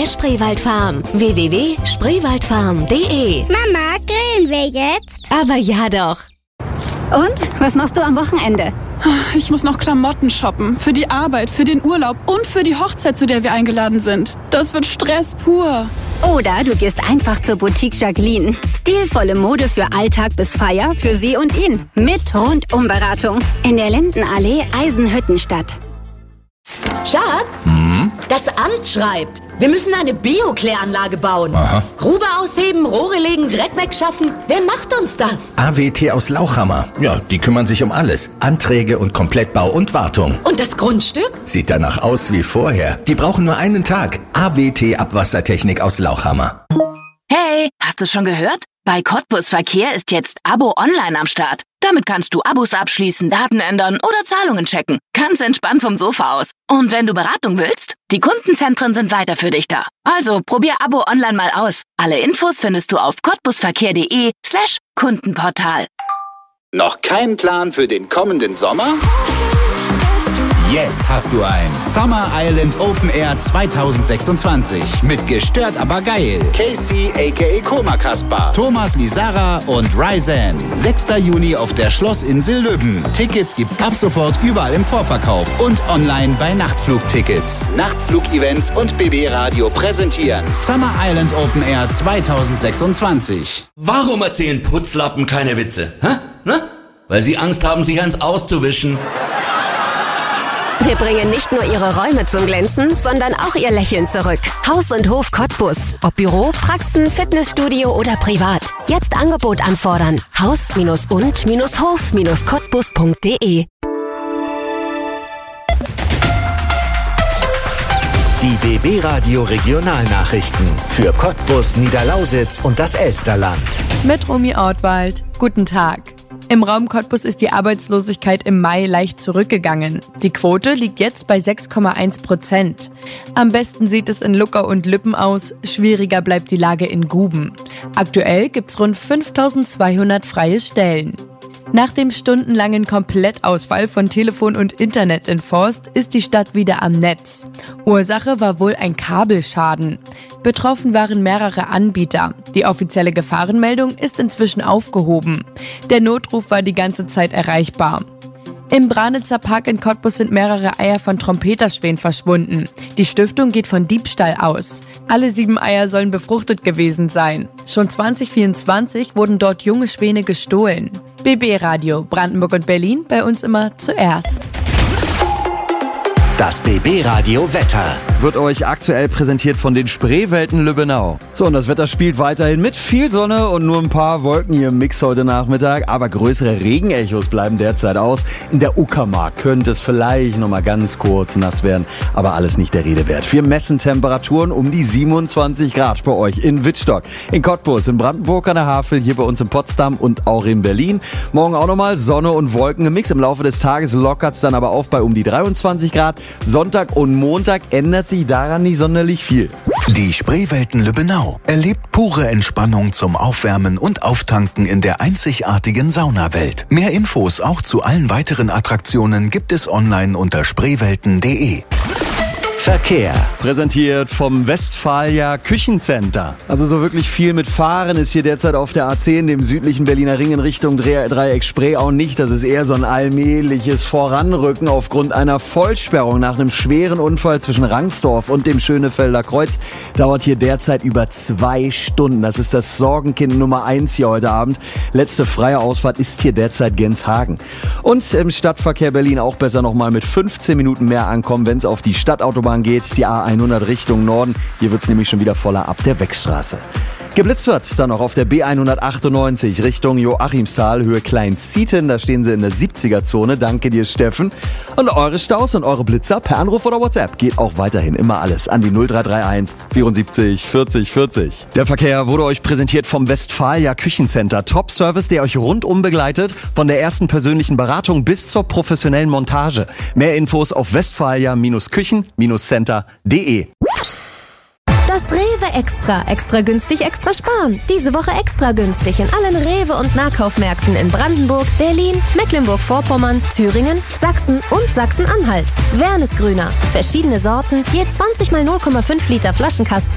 der Spreewaldfarm. www.spreewaldfarm.de. Mama, grillen wir jetzt? Aber ja doch. Und? Was machst du am Wochenende? Ich muss noch Klamotten shoppen. Für die Arbeit, für den Urlaub und für die Hochzeit, zu der wir eingeladen sind. Das wird Stress pur. Oder du gehst einfach zur Boutique Jacqueline. Stilvolle Mode für Alltag bis Feier, für sie und ihn. Mit Rundumberatung. In der Lindenallee, Eisenhüttenstadt. Schatz, das Amt schreibt, wir müssen eine Bio-Kläranlage bauen. Aha. Grube ausheben, Rohre legen, Dreck wegschaffen. Wer macht uns das? AWT aus Lauchhammer. Ja, die kümmern sich um alles. Anträge und Komplettbau und Wartung. Und das Grundstück? Sieht danach aus wie vorher. Die brauchen nur einen Tag. AWT Abwassertechnik aus Lauchhammer. Hey, hast du schon gehört? Bei Cottbus Verkehr ist jetzt Abo Online am Start. Damit kannst du Abos abschließen, Daten ändern oder Zahlungen checken. Ganz entspannt vom Sofa aus. Und wenn du Beratung willst, die Kundenzentren sind weiter für dich da. Also probier Abo Online mal aus. Alle Infos findest du auf cottbusverkehr.de/Kundenportal. Noch kein Plan für den kommenden Sommer? Jetzt hast du ein Summer Island Open Air 2026 mit Gestört aber geil. Casey aka Koma Kaspar, Thomas Lizara und Ryzen. 6. Juni auf der Schlossinsel Löben. Tickets gibt's ab sofort überall im Vorverkauf und online bei Nachtflugtickets. Nachtflugevents und BB Radio präsentieren Summer Island Open Air 2026. Warum erzählen Putzlappen keine Witze? Hä? Ne? Weil sie Angst haben, sich eins auszuwischen. Wir bringen nicht nur Ihre Räume zum Glänzen, sondern auch Ihr Lächeln zurück. Haus und Hof Cottbus. Ob Büro, Praxen, Fitnessstudio oder privat. Jetzt Angebot anfordern. Haus-und-Hof-Cottbus.de. Die BB Radio Regionalnachrichten für Cottbus, Niederlausitz und das Elsterland. Mit Romy Ortwald. Guten Tag. Im Raum Cottbus ist die Arbeitslosigkeit im Mai leicht zurückgegangen. Die Quote liegt jetzt bei 6,1%. Am besten sieht es in Luckau und Lübben aus, schwieriger bleibt die Lage in Guben. Aktuell gibt's rund 5.200 freie Stellen. Nach dem stundenlangen Komplettausfall von Telefon und Internet in Forst ist die Stadt wieder am Netz. Ursache war wohl ein Kabelschaden. Betroffen waren mehrere Anbieter. Die offizielle Gefahrenmeldung ist inzwischen aufgehoben. Der Notruf war die ganze Zeit erreichbar. Im Branitzer Park in Cottbus sind mehrere Eier von Trompeterschwänen verschwunden. Die Stiftung geht von Diebstahl aus. Alle 7 Eier sollen befruchtet gewesen sein. Schon 2024 wurden dort junge Schwäne gestohlen. BB Radio, Brandenburg und Berlin, bei uns immer zuerst. Das BB Radio Wetter wird euch aktuell präsentiert von den Spreewelten Lübbenau. So, und das Wetter spielt weiterhin mit viel Sonne und nur ein paar Wolken hier im Mix heute Nachmittag. Aber größere Regenechos bleiben derzeit aus. In der Uckermark könnte es vielleicht noch mal ganz kurz nass werden, aber alles nicht der Rede wert. Wir messen Temperaturen um die 27 Grad bei euch in Wittstock, in Cottbus, in Brandenburg an der Havel, hier bei uns in Potsdam und auch in Berlin. Morgen auch nochmal Sonne und Wolken im Mix. Im Laufe des Tages lockert es dann aber auf bei um die 23 Grad. Sonntag und Montag ändert sich daran nicht sonderlich viel. Die Spreewelten Lübbenau erlebt pure Entspannung zum Aufwärmen und Auftanken in der einzigartigen Saunawelt. Mehr Infos auch zu allen weiteren Attraktionen gibt es online unter spreewelten.de. Verkehr. Präsentiert vom Westfalia Küchencenter. Also so wirklich viel mit Fahren ist hier derzeit auf der A10, dem südlichen Berliner Ring in Richtung Dreieck Spree auch nicht. Das ist eher so ein allmähliches Voranrücken aufgrund einer Vollsperrung nach einem schweren Unfall zwischen Rangsdorf und dem Schönefelder Kreuz. Dauert hier derzeit über 2 Stunden. Das ist das Sorgenkind Nummer 1 hier heute Abend. Letzte freie Ausfahrt ist hier derzeit Genshagen. Und im Stadtverkehr Berlin auch besser nochmal mit 15 Minuten mehr ankommen, wenn es auf die Stadtautobahn geht, die A100 Richtung Norden. Hier wird es nämlich schon wieder voller ab der Wechstraße. Geblitzt wird dann noch auf der B198 Richtung Joachimsthal, Höhe Kleinzieten. Da stehen sie in der 70er-Zone. Danke dir, Steffen. Und eure Staus und eure Blitzer per Anruf oder WhatsApp geht auch weiterhin immer alles an die 0331 74 40 40. Der Verkehr wurde euch präsentiert vom Westfalia Küchencenter. Top-Service, der euch rundum begleitet, von der ersten persönlichen Beratung bis zur professionellen Montage. Mehr Infos auf westfalia-küchen-center.de. Das Rewe Extra. Extra günstig, extra sparen. Diese Woche extra günstig in allen Rewe- und Nahkaufmärkten in Brandenburg, Berlin, Mecklenburg-Vorpommern, Thüringen, Sachsen und Sachsen-Anhalt. Wernesgrüner. Verschiedene Sorten, je 20 mal 0,5 Liter Flaschenkasten.